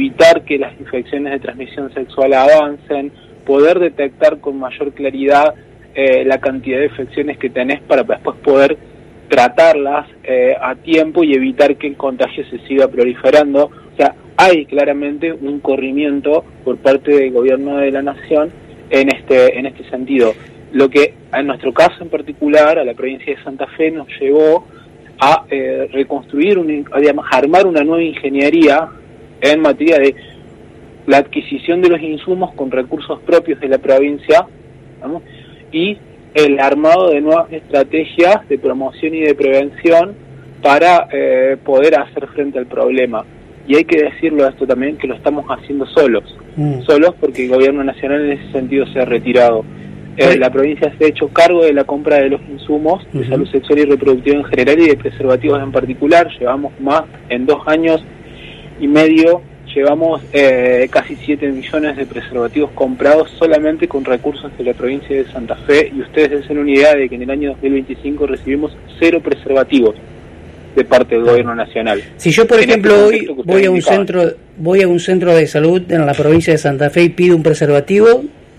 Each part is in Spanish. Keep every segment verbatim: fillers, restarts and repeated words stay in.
evitar que las infecciones de transmisión sexual avancen, poder detectar con mayor claridad eh, la cantidad de infecciones que tenés para después poder tratarlas eh, a tiempo y evitar que el contagio se siga proliferando. O sea, hay claramente un corrimiento por parte del gobierno de la nación en este en este sentido. Lo que en nuestro caso en particular, a la provincia de Santa Fe, nos llevó a eh, reconstruir, un, digamos, armar una nueva ingeniería en materia de la adquisición de los insumos con recursos propios de la provincia, ¿no? Y el armado de nuevas estrategias de promoción y de prevención para eh, poder hacer frente al problema. Y hay que decirlo esto también, que lo estamos haciendo solos, mm. solos porque el gobierno nacional en ese sentido se ha retirado. Eh, la provincia se ha hecho cargo de la compra de los insumos de uh-huh. salud sexual y reproductiva en general y de preservativos en particular. Llevamos más, en dos años y medio, llevamos eh, casi siete millones de preservativos comprados solamente con recursos de la provincia de Santa Fe, y ustedes hacen una idea de que en el año dos mil veinticinco recibimos cero preservativos de parte del gobierno nacional. Si yo, por en ejemplo, hoy voy a un centro voy a un centro de salud en la provincia de Santa Fe y pido un preservativo,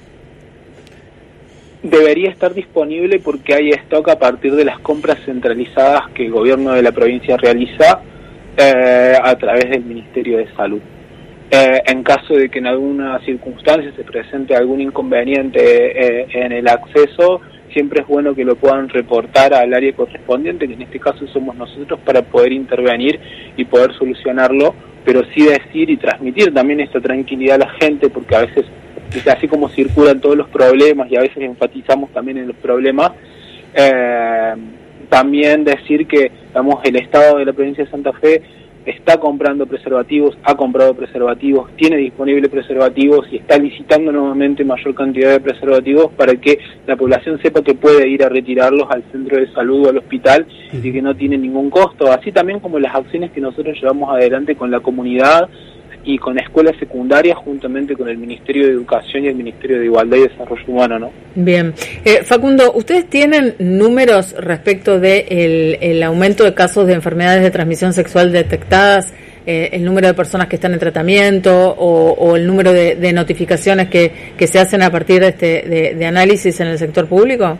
debería estar disponible porque hay stock a partir de las compras centralizadas que el gobierno de la provincia realiza eh, a través del Ministerio de Salud. Eh, en caso de que en alguna circunstancia se presente algún inconveniente eh, en el acceso, siempre es bueno que lo puedan reportar al área correspondiente, que en este caso somos nosotros, para poder intervenir y poder solucionarlo, pero sí decir y transmitir también esta tranquilidad a la gente, porque a veces, así como circulan todos los problemas y a veces enfatizamos también en los problemas, eh, también decir que, digamos, el Estado de la provincia de Santa Fe está comprando preservativos, ha comprado preservativos, tiene disponible preservativos y está licitando nuevamente mayor cantidad de preservativos para que la población sepa que puede ir a retirarlos al centro de salud o al hospital y que no tiene ningún costo, así también como las acciones que nosotros llevamos adelante con la comunidad y con escuelas secundarias, juntamente con el Ministerio de Educación y el Ministerio de Igualdad y Desarrollo Humano, ¿no? Bien. Eh, Facundo, ¿ustedes tienen números respecto de el, el aumento de casos de enfermedades de transmisión sexual detectadas, eh, el número de personas que están en tratamiento o, o el número de, de notificaciones que, que se hacen a partir de, este, de, de análisis en el sector público?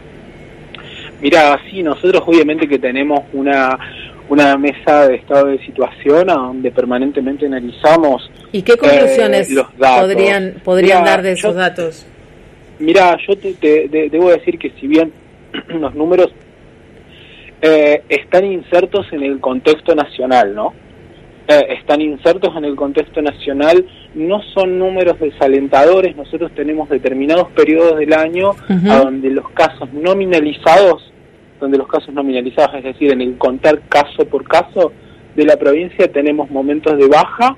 Mira, sí, nosotros obviamente que tenemos una... una mesa de estado de situación a donde permanentemente analizamos. ¿Y qué conclusiones eh, los datos. podrían podrían Mirá, dar de esos yo, datos? Mira, yo te, te, te, debo decir que si bien los números eh, están insertos en el contexto nacional, ¿no? Eh, están insertos en el contexto nacional, no son números desalentadores. Nosotros tenemos determinados periodos del año uh-huh. a donde los casos nominalizados donde los casos nominalizados, es decir, en el contar caso por caso de la provincia, tenemos momentos de baja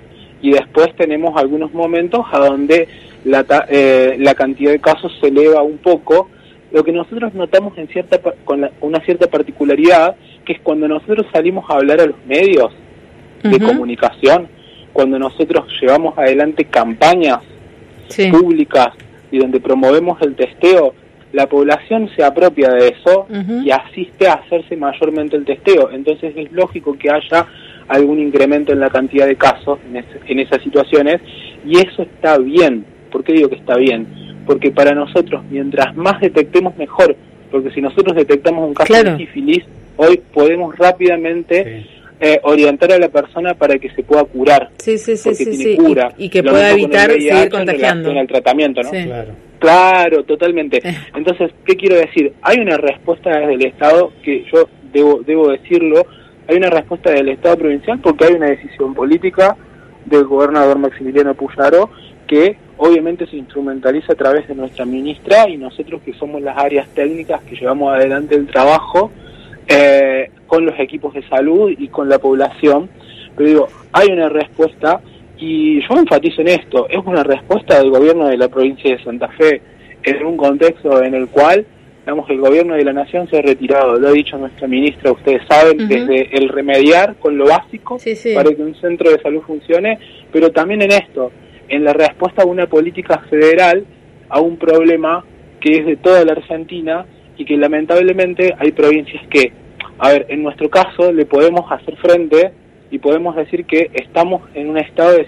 y después tenemos algunos momentos a donde la, eh, la cantidad de casos se eleva un poco. Lo que nosotros notamos en cierta con la, una cierta particularidad, que es cuando nosotros salimos a hablar a los medios uh-huh. de comunicación, cuando nosotros llevamos adelante campañas sí. públicas y donde promovemos el testeo, la población se apropia de eso uh-huh. y asiste a hacerse mayormente el testeo. Entonces es lógico que haya algún incremento en la cantidad de casos en, ese, en esas situaciones, y eso está bien. ¿Por qué digo que está bien? Porque para nosotros, mientras más detectemos, mejor. Porque si nosotros detectamos un caso claro. de sífilis, hoy podemos rápidamente sí. eh, orientar a la persona para que se pueda curar. Sí, sí, sí, porque sí, tiene sí. cura. Y, y que Lo pueda evitar seguir contagiando. En el tratamiento, ¿no? Sí. Claro. Claro, totalmente. Entonces, ¿qué quiero decir? Hay una respuesta desde el Estado, que yo debo debo decirlo, hay una respuesta del Estado provincial porque hay una decisión política del gobernador Maximiliano Puyaro que obviamente se instrumentaliza a través de nuestra ministra y nosotros que somos las áreas técnicas que llevamos adelante el trabajo eh, con los equipos de salud y con la población. Pero digo, hay una respuesta. Y yo enfatizo en esto, es una respuesta del gobierno de la provincia de Santa Fe, en un contexto en el cual, digamos, el gobierno de la nación se ha retirado, lo ha dicho nuestra ministra, ustedes saben, uh-huh. desde el remediar con lo básico sí, sí. para que un centro de salud funcione, pero también en esto, en la respuesta a una política federal, a un problema que es de toda la Argentina y que lamentablemente hay provincias que, a ver, en nuestro caso le podemos hacer frente y podemos decir que estamos en un estado de